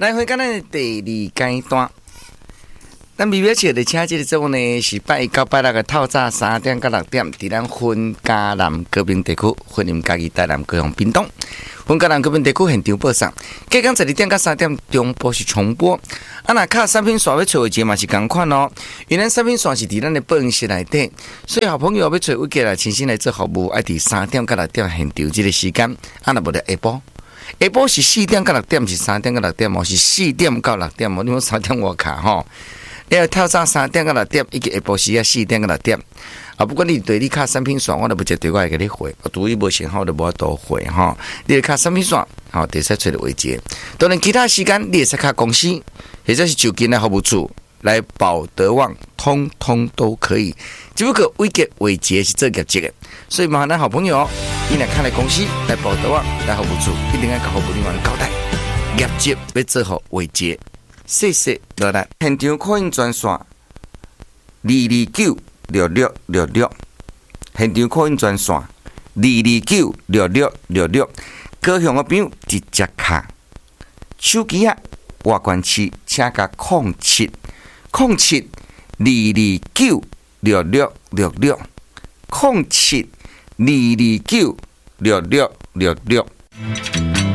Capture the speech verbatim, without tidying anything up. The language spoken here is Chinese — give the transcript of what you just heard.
来回咱的第二阶段，咱微微笑的车这个节目呢是拜一到拜六的透早三点到六点，伫咱分嘉南高屏地区、分林嘉义台南高雄屏东。分嘉南高屏地区现场播送，隔天十二点到三点中波是重播。啊，那卡产品线要找位置嘛是同款哦，因为产品线是伫咱的报恩室内底，所以好朋友要找位置来亲身来做服务，爱伫三点到六点现场这个时间，啊，那无就下晡。下晡是四点到六点，是三点到六点哦，是四点到六点哦。你讲三点我卡吼，你要跳早三点到六点，以及下晡时啊四点到六点。啊，不管你对你卡产品线，我都不接对我会给你回。我对伊无信号就无多回吼。你卡产品线，吼，第三找的位置。当然，其他时间你也是卡公司，或者是就近的服务处来保德旺，通通都可以。只不过伟杰伟杰是做业绩的，所以麻烦咱好朋友，你来看来公司来保德旺来服务处，一定要甲服务人员交代，业绩要做好伟杰。谢谢落来，现场可以专线二二九六六六六，现场可以专线二二九六六六六，高雄的朋友直接卡手机啊，外关器请甲零七零七二二九六六六六零七二二九六六六六。